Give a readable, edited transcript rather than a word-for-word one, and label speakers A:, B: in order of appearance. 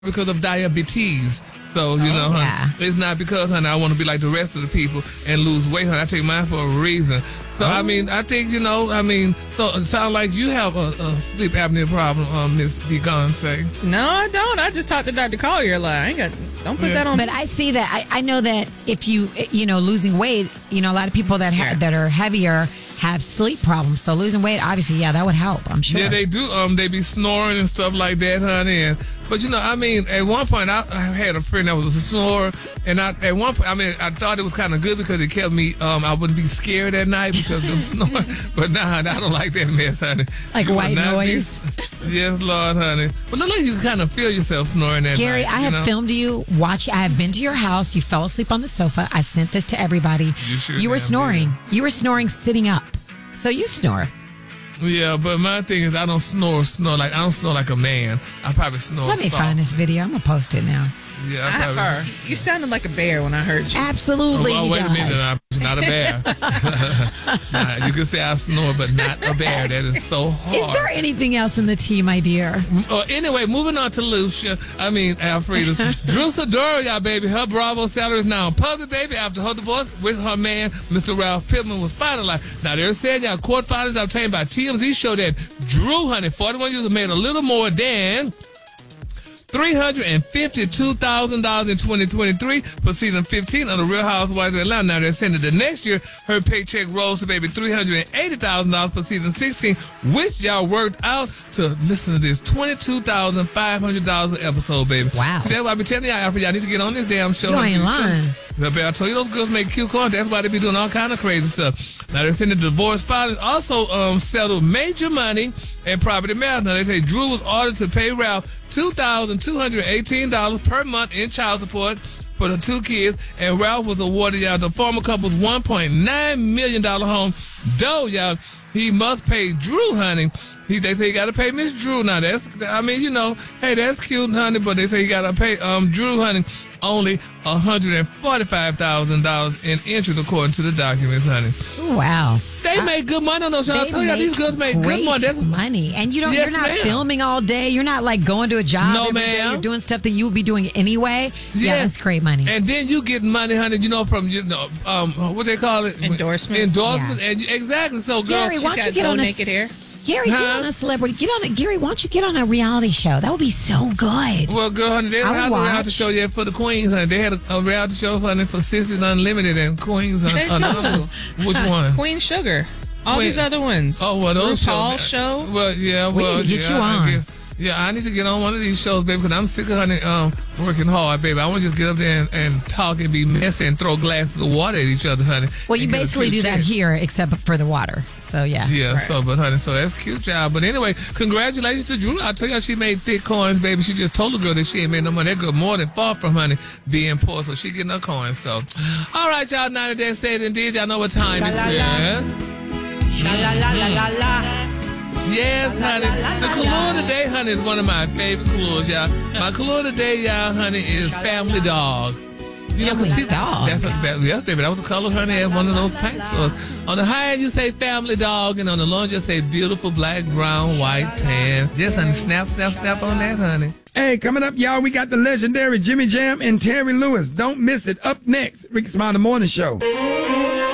A: because of diabetes. So, honey, it's not because, honey, I want to be like the rest of the people and lose weight, honey. I take mine for a reason. So, I mean, I think, so it sounds like you have a sleep apnea problem, Miss Beyonce.
B: No, I don't. I just talked to Dr. Collier a lot. Don't put that on me.
C: But I see that. I know that if you, losing weight, a lot of people that that are heavier have sleep problems. So losing weight, obviously, that would help, I'm sure.
A: Yeah, they do. They be snoring and stuff like that, honey. But, at one point, I had a friend that was a snorer. And at one point, I thought it was kind of good because it kept me, I wouldn't be scared at night because of them snoring. But nah, I don't like that mess, honey.
C: Like white noise?
A: Yes, Lord, honey. But look like you kind of feel yourself snoring at
C: Gary,
A: night.
C: I have filmed you. I have been to your house. You fell asleep on the sofa. I sent this to everybody. You were snoring. You were snoring sitting up. So you snore.
A: Yeah, but my thing is I don't snore like I don't snore like a man. I probably snore
C: Let me find this video. I'm going to post it now.
A: Yeah,
B: you sounded like a bear when I heard you.
C: Absolutely,
A: wait a minute, I'm not a bear. Nah, you can say I snore, but not a bear. That is so hard.
C: Is there anything else in the tea, my dear?
A: Anyway, moving on to Alfreda. Drew Sidora, y'all, baby. Her Bravo salary is now in public, baby, after her divorce with her man, Mr. Ralph Pittman, was finalized. Now, they're saying, y'all, court filings obtained by TMZ show that Drew, honey, 41 years old, made a little more than $352,000 in 2023 for season 15 of The Real Housewives of Atlanta. Now they're saying that the next year her paycheck rose to baby $380,000 for season 16, which y'all worked out to, listen to this, $22,500 an episode, baby.
C: Wow.
A: See, that's why I be telling y'all need to get on this damn show.
C: You ain't lying.
A: I told you those girls make cute content. That's why they be doing all kind of crazy stuff. Now they're saying the divorce filings also settled major money and property matters. Now they say Drew was ordered to pay Ralph $2,218 per month in child support for the two kids, and Ralph was awarded the former couple's $1.9 million home. Though he must pay Drew, honey. They say you got to pay Miss Drew. Now that's hey, that's cute, honey. But they say you got to pay Drew, honey, only $145,000 in interest, according to the documents, honey.
C: Wow.
A: They make good money on those shows. I tell you, these girls make good money. That's
C: money. And you're not filming all day. You're not like going to a job every day.
A: Ma'am.
C: You're doing stuff that you would be doing anyway.
A: Yes.
C: Yeah, that's great money.
A: And then you get money, honey, from, what they call it?
B: Endorsements.
C: Yeah.
A: And exactly. So, girl,
C: Gary, why don't you get on
B: naked hair?
C: Gary, get on a celebrity. Gary, why don't you get on a reality show? That would be so good.
A: Well, girl, honey, they don't have a reality show yet for the Queens, honey. They had a reality show, honey, for Sisters Unlimited and Queens Anonymous. Which one?
B: Queen Sugar. All these other ones.
A: Oh, well, those
B: RuPaul's show.
A: Well, yeah,
C: we need to get you on.
A: I need to get on one of these shows, baby, because I'm sick of honey working hard, baby. I want to just get up there and talk and be messy and throw glasses of water at each other, honey.
C: Well, you basically do that here, except for the water. So, yeah.
A: Yeah,
B: right.
A: so that's cute, y'all. But anyway, congratulations to Drew. I tell you, she made thick coins, baby. She just told the girl that she ain't made no money. That girl more than far from, honey, being poor. So she getting her coins. So, all right, y'all. Now that that's said and did, y'all know what time it is. Yes, honey. The color today, honey, is one of my favorite colors, y'all. My color today, y'all, honey, is Family Dog.
C: Family Dog.
A: Yes, baby. That was a color, honey, at one of those paint stores. On the high end, you say Family Dog, and on the low end, you say beautiful black, brown, white, tan. Yes, honey. Snap, snap, snap on that, honey.
D: Hey, coming up, y'all, we got the legendary Jimmy Jam and Terry Lewis. Don't miss it. Up next, Ricky Smiley Morning Show.